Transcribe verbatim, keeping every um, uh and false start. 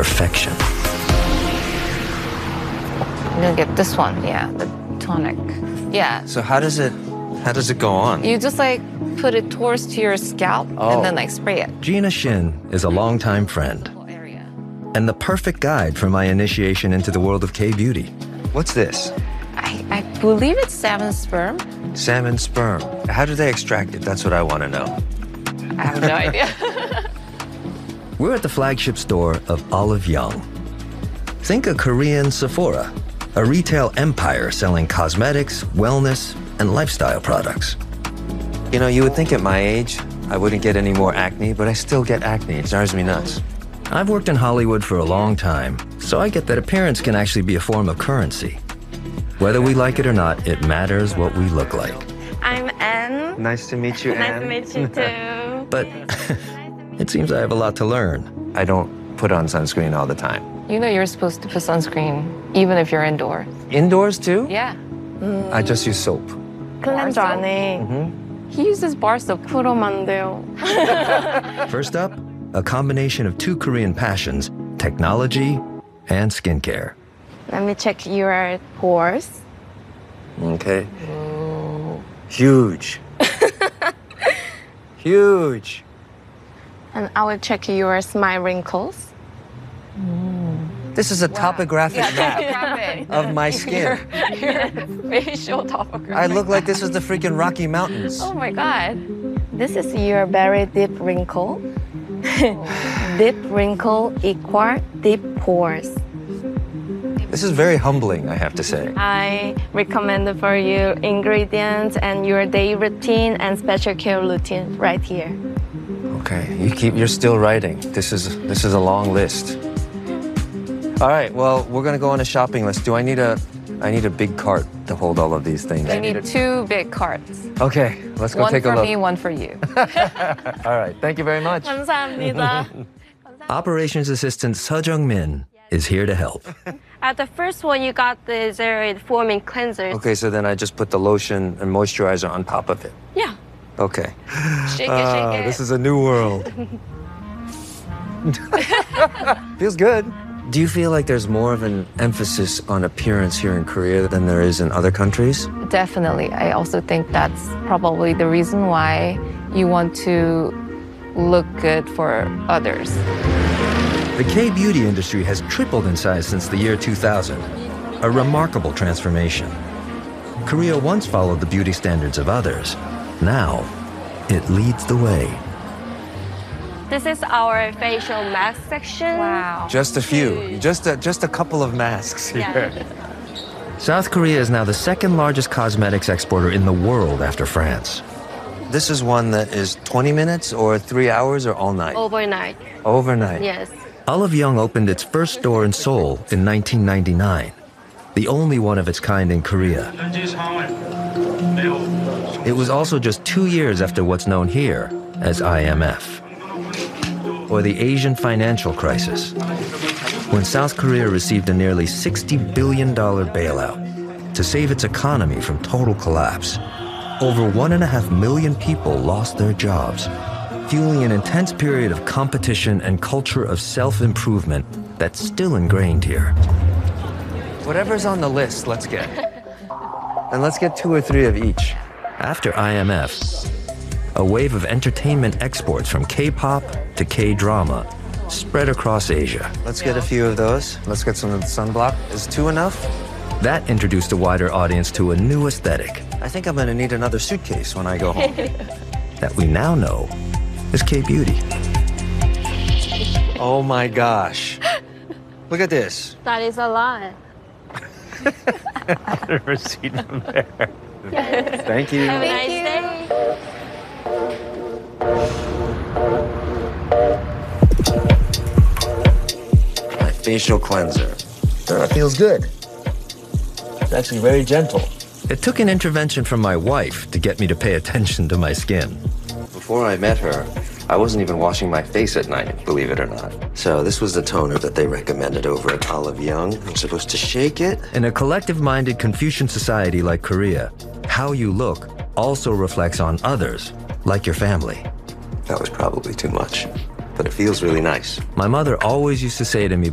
perfection. I'm gonna get this one, yeah, the tonic. Yeah. So how does it, how does it go on? You just like put it towards to your scalp Oh. and then like spray it. Gina Shin is a longtime friend Area. and the perfect guide for my initiation into the world of K-beauty. What's this? I, I believe it's salmon sperm. Salmon sperm. How do they extract it? That's what I want to know. I have no idea. We're at the flagship store of Olive Young. Think a Korean Sephora, a retail empire selling cosmetics, wellness, and lifestyle products. You know, you would think at my age, I wouldn't get any more acne, but I still get acne. It drives me nuts. I've worked in Hollywood for a long time, so I get that appearance can actually be a form of currency. Whether we like it or not, it matters what we look like. I'm Anne. Nice to meet you, Nice to Anne. meet you too. But it seems I have a lot to learn. I don't put on sunscreen all the time. You know you're supposed to put sunscreen even if you're indoors. Indoors too? Yeah. I just use soap. 클렌저 bar 안에 He uses bar soap. 그럼 안 돼요. First up, a combination of two Korean passions, technology and skincare. Let me check your pores. Okay. Huge. Huge. And I will check your smile wrinkles. This is a topographic map Topographic. of my skin. Your facial topographic. I look like this is the freaking Rocky Mountains. Oh my god. This is your very deep wrinkle. Deep wrinkle equal deep pores. This is very humbling, I have to say. I recommend for you ingredients and your day routine and special care routine right here. Okay, you keep, you're still writing. This is, this is a long list. All right, well, we're gonna go on a shopping list. Do I need a, I need a big cart to hold all of these things. You need two big carts. Okay, let's go One take a for look. me, one for you. All right, thank you very much. 감사합니다. Operations Assistant Seo Jung-min is here to help. At the first one, you got the zero foaming cleansers. Okay, so then I just put the lotion and moisturizer on top of it. Yeah. Okay. Shake it, Ah, shake it. this is a new world. Feels good. Do you feel like there's more of an emphasis on appearance here in Korea than there is in other countries? Definitely. I also think that's probably the reason why you want to look good for others. The K-beauty industry has tripled in size since the year two thousand, a remarkable transformation. Korea once followed the beauty standards of others. Now, it leads the way. This is our facial mask section. Wow. Just a few, just a, just a couple of masks here. Yeah. South Korea is now the second largest cosmetics exporter in the world after France. This is one that is twenty minutes or three hours or all night? Overnight. Overnight. Yes. Olive Young opened its first store in Seoul in nineteen ninety-nine, the only one of its kind in Korea. It was also just two years after what's known here as I M F, or the Asian financial crisis, when South Korea received a nearly sixty billion dollars bailout to save its economy from total collapse. Over one and a half million people lost their jobs, fueling an intense period of competition and culture of self-improvement that's still ingrained here. Whatever's on the list, let's get. And let's get two or three of each. After I M F, a wave of entertainment exports from K-pop to K-drama spread across Asia. Let's get a few of those. Let's get some of the sunblock. Is two enough? That introduced a wider audience to a new aesthetic I think I'm gonna need another suitcase when I go home. that we now know as K-beauty. Oh my gosh. Look at this. That is a lot. Receipt from there. Thank you. Have a nice day. My facial cleanser. That feels good. It's actually very gentle. It took an intervention from my wife to get me to pay attention to my skin. Before I met her, I wasn't even washing my face at night, believe it or not. So this was the toner that they recommended over at Olive Young. I'm supposed to shake it. In a collective-minded Confucian society like Korea, how you look also reflects on others, like your family. That was probably too much, but it feels really nice. My mother always used to say to me